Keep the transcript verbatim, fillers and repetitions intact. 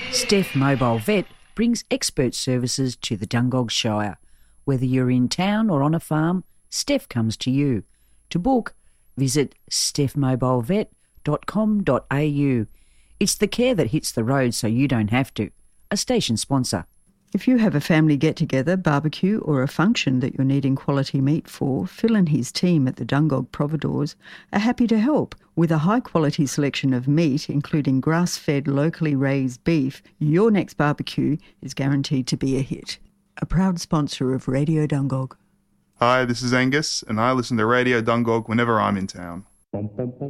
Steph Mobile Vet brings expert services to the Dungog Shire. Whether you're in town or on a farm, Steph comes to you. To book, visit steph mobile vet dot com dot a u. It's the care that hits the road so you don't have to. A station sponsor. If you have a family get-together, barbecue or a function that you're needing quality meat for, Phil and his team at the Dungog Providores are happy to help. With a high-quality selection of meat, including grass-fed, locally raised beef, your next barbecue is guaranteed to be a hit. A proud sponsor of Radio Dungog. Hi, this is Angus, and I listen to Radio Dungog whenever I'm in town.